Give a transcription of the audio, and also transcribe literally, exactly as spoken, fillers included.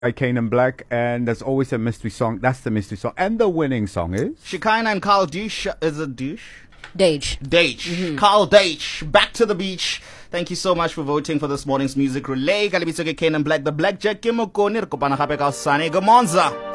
by Kane Black, and there's always a mystery song. That's the mystery song. And the winning song is? Shekinah and Carl Deuce. Is it Deuce? Dage. Dage. Mm-hmm. Carl Dage. Back to the beach. Thank you so much for voting for this morning's music relay. Kalibitso ke Kane Black. The Blackjack ke Mokoni. Re kopana gape ka hosane. Good morning.